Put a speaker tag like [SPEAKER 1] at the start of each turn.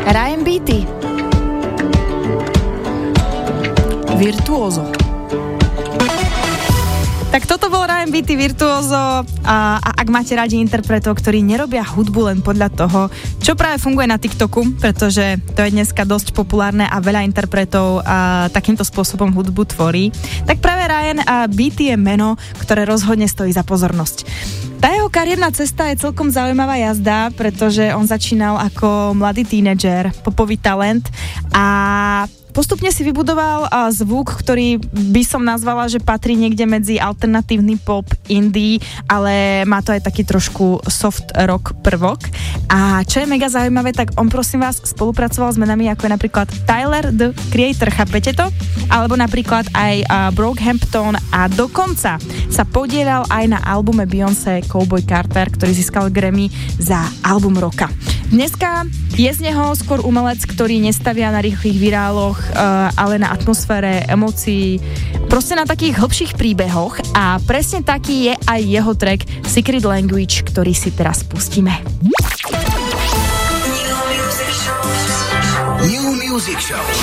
[SPEAKER 1] Ryan Beatty. Virtuózo. Tak toto bol Ryan Beatty, Virtuózo, a ak máte radi interpretov, ktorí nerobia hudbu len podľa toho, čo práve funguje na TikToku, pretože to je dneska dosť populárne a veľa interpretov takýmto spôsobom hudbu tvorí, tak práve Ryan Beatty je meno, ktoré rozhodne stojí za pozornosť. Tá jeho kariérna cesta je celkom zaujímavá jazda, pretože on začínal ako mladý tínedžer, popový talent a postupne si vybudoval zvuk, ktorý by som nazvala, že patrí niekde medzi alternatívny pop, indie, ale má to aj taký trošku soft rock prvok. A čo je mega zaujímavé, tak on, prosím vás, spolupracoval s menami ako je napríklad Tyler, The Creator, chápete to? Alebo napríklad aj Brockhampton a dokonca sa podielal aj na albume Beyoncé Cowboy Carter, ktorý získal Grammy za album roka. Dneska je z neho skôr umelec, ktorý nestavia na rýchlych viráloch, ale na atmosfére, emócií, proste na takých hlbších príbehoch a presne taký je aj jeho track Secret Language, ktorý si teraz pustíme.
[SPEAKER 2] New Music Show.